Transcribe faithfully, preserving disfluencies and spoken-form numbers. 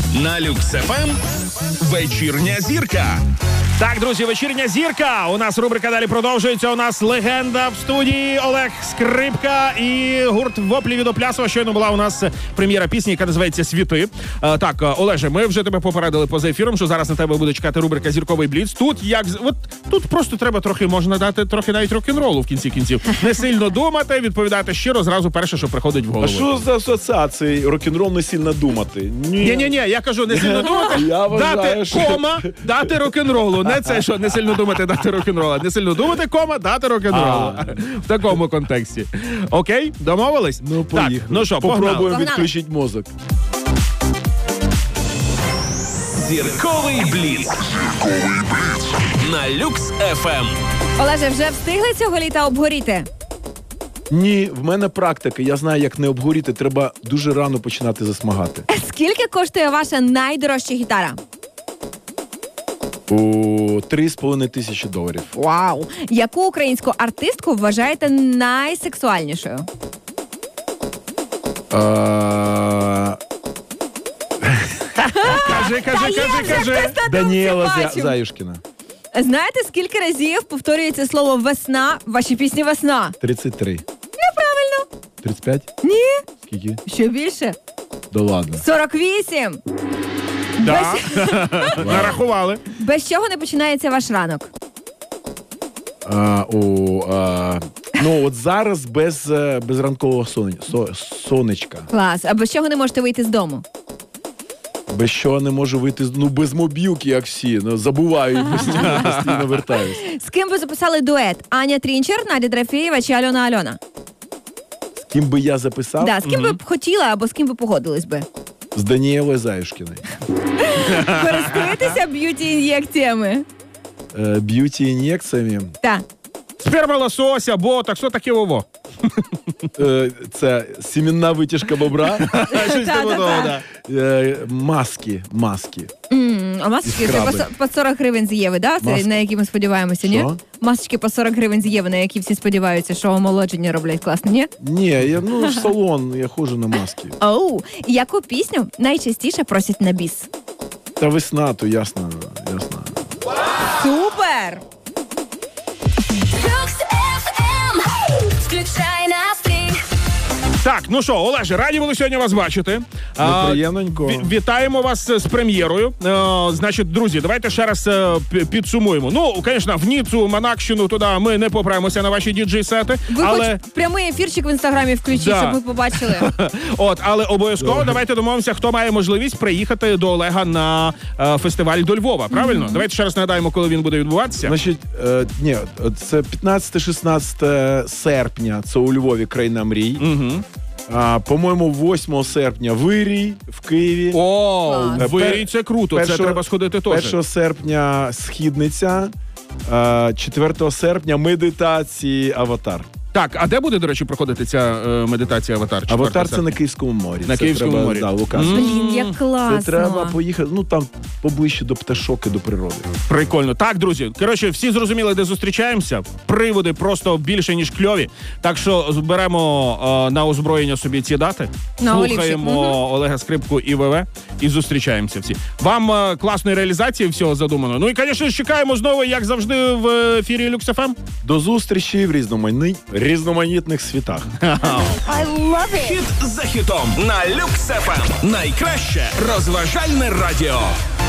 На Люкс еф ем вечірня зірка. Так, друзі, вечірня зірка. У нас рубрика далі продовжується. У нас легенда в студії Олег Скрипка і гурт Воплі від Оплясова. Щойно була у нас прем'єра пісні, яка називається «Світи». А, так, Олеже, ми вже тебе попередили поза ефіром, що зараз на тебе буде чекати рубрика «Зірковий бліц». Тут як от тут просто треба трохи, можна дати трохи навіть рок-н-ролу в кінці кінців. Не сильно думати, відповідати щиро, зразу перше, що приходить в голову. А що за асоціації? Рок-н-рол не сильно думати. Ні, ні, ні, я кажу, не сильно думати. Я вважаю, дати що... кома, дати рок-н-ролу. Не це, що не сильно думати, дати рок-н-ролу. Не сильно думати, кома, дати рок-н-ролу. В такому контексті. Окей, домовились? Ну, поїхали. Так, ну що, погнали. Попробуємо відключити мозок. Зірковий бліц. На Люкс еф ем. Олеже, вже встигли цього літа обгоріти? Ні, в мене практика. Я знаю, як не обгоріти. Треба дуже рано починати засмагати. Скільки коштує ваша найдорожча гітара? У три з половиною тисячі доларів. Вау! Яку українську артистку вважаєте найсексуальнішою? А... Кажи, кажи, кажи, кажи. Даніела бачив. Зя- Заюшкіна. Знаєте, скільки разів повторюється слово «весна» в вашій пісні «Весна»? тридцять три. Неправильно. тридцять п'ять? Ні. Скільки? Що більше? Да ладно. сорок вісім. Да. Нарахували. Без чого не починається ваш ранок? А, о, а, ну, от зараз без, е, без ранкового сон, со, сонечка. Клас. А без чого не можете вийти з дому? Без чого не можу вийти, з- ну, без мобілки, як всі. Ну, забуваю і постійно, постійно вертаюсь. З ким ви записали дует? Аня Трінчер, Надя Дорофєєва чи Альона Альона? З ким би я записав? Да, з ким ви б хотіли або з ким ви погодились би? З Даніелою Заюшкіною. Користуєтеся б'юті-ін'єкціями? Е, б'юті-ін'єкціями. Так. Сперма лосося, ботокс, що таке ово? Е, це сімінна витяжка бобра. Щось типу того, да. Е, маски, маски. М, А масочки це скраби. по, со- по сорок гривень з Єви, да? Це Маски. на які ми сподіваємося, ні? Що? Масочки по сорок гривень з Єви, на які всі сподіваються, що омолодження роблять класно, ні? Ні, я, ну, в салон, я ходжу на маски. Оу, яку пісню найчастіше просять на біс? Та весна, то ясно, ясно. Супер! Люкс еф ем. Включай настрій. Так, ну що, Олеже, раді були сьогодні вас бачити. А, приємненько. ві- Вітаємо вас з прем'єрою. Е, значить, друзі, давайте ще раз е, пі- підсумуємо. Ну, звісно, в Ніцу, Монакщину, туди ми не попремося на ваші діджей-сети. Ви але... хоч прямий ефірчик в інстаграмі включіть, Да. щоб ми побачили. От, але обов'язково давайте домовимося, хто має можливість приїхати до Олега на е, фестиваль до Львова, правильно? Mm-hmm. Давайте ще раз нагадаємо, коли він буде відбуватися. Значить, е, ні, це п'ятнадцяте-шістнадцяте серпня, це у Львові країна мрій. Угу. А, по-моєму, восьмого серпня Вирій в Києві. О, Клас. Вирій, це круто, це Першого- треба сходити теж. першого серпня Східниця, а, четвертого серпня медитації Аватар. Так, а де буде, до речі, проходити ця е, медитація «Аватар»? Аватар Четвертого це на Київському морі. На Це Київському треба, морі. Да, локація. М. Блін, як класно. Це треба поїхати, ну там поближче до пташок і до природи. Прикольно. Так, друзі, коротше, всі зрозуміли, де зустрічаємося. Приводи просто більше, ніж кльові. Так що зберемо е, на озброєння собі ці дати, На слухаємо олівчик. Олега Скрипку і ВВ і зустрічаємося всі. Вам е, класної реалізації всього задумано. Ну і, звісно, чекаємо знову, як завжди, в ефірі Люкс еф ем. До зустрічі в різномані... різноманітних світах. I love it. Хіт за хітом на Люкс еф ем. Найкраще розважальне радіо.